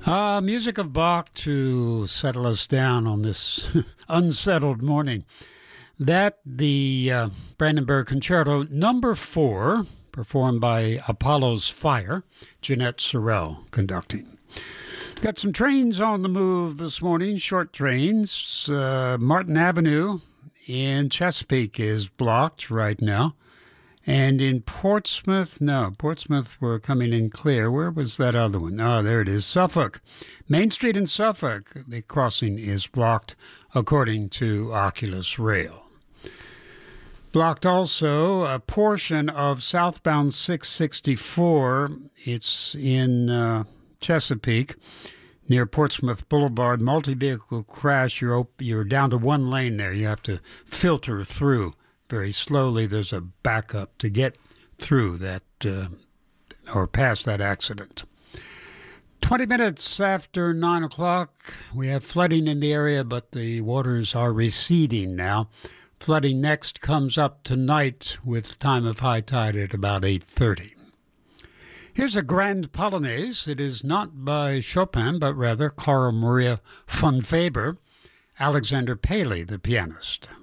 Music of Bach to settle us down on this unsettled morning. The Brandenburg Concerto number 4, performed by Apollo's Fire, Jeanette Sorrell conducting. Got some trains on the move this morning, short trains. Martin Avenue in Chesapeake is blocked right now. And in Portsmouth, we're coming in clear. Where was that other one? Oh, there it is, Suffolk. Main Street in Suffolk, the crossing is blocked, according to Oculus Rail. Blocked also a portion of southbound 664. It's in Chesapeake, near Portsmouth Boulevard. Multi-vehicle crash. You're down to one lane there. You have to filter through very slowly. There's a backup to get through that or past that accident. 20 minutes after 9 o'clock, we have flooding in the area, but the waters are receding now. Flooding next comes up tonight with time of high tide at about 8:30. Here's a Grand Polonaise. It is not by Chopin, but rather Carl Maria von Weber, Alexander Paley, the pianist.